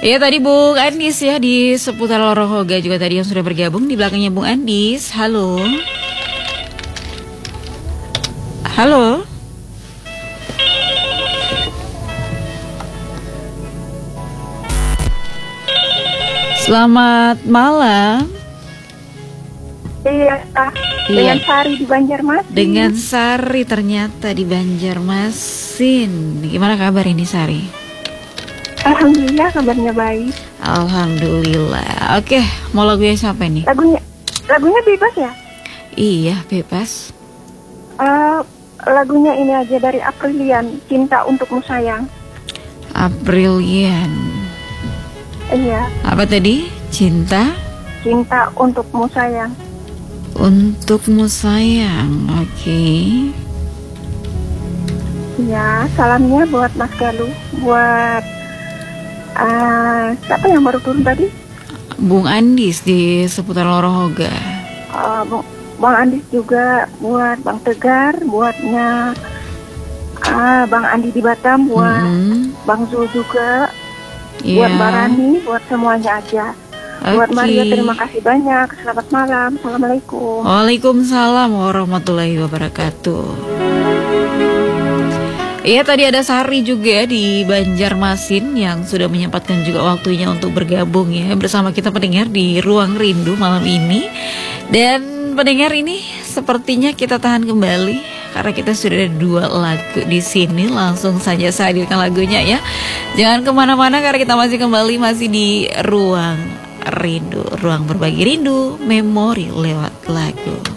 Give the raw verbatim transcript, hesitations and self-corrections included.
Ya tadi Bung Andis ya di seputar Lorohoga juga tadi yang sudah bergabung di belakangnya Bung Andis. Halo. Halo. Selamat malam. Iya, dengan iya. Sari di Banjarmasin. Dengan Sari ternyata di Banjarmasin. Gimana kabar ini Sari? Alhamdulillah kabarnya baik. Alhamdulillah. Oke, mau lagunya siapa nih? Lagunya, lagunya bebas ya? Iya bebas. Uh, lagunya ini aja dari Aprilian, Cinta Untukmu Sayang. Aprilian. Iya. Apa tadi? Cinta? Cinta Untukmu Sayang. Untukmu sayang, oke. Okay. Ya, salamnya buat Mas Galuh, buat uh, siapa yang baru turun tadi? Bung Andis di seputar Lorohoga. Uh, Bung, Bang Andis juga, buat Bang Tegar, buatnya uh, Bang Andi di Batam, buat mm-hmm. Bang Zul juga, yeah. Buat Mbak Rani, buat semuanya aja. Okay. Buat Maria terima kasih banyak. Selamat malam. Assalamualaikum. Waalaikumsalam warahmatullahi wabarakatuh. Iya tadi ada Sari juga di Banjarmasin yang sudah menyempatkan juga waktunya untuk bergabung ya bersama kita pendengar di Ruang Rindu malam ini. Dan pendengar ini sepertinya kita tahan kembali karena kita sudah ada dua lagu di sini. Langsung saja saya hadirkan lagunya ya. Jangan kemana-mana karena kita masih kembali masih di Ruang Rindu, ruang berbagi rindu, memori lewat lagu.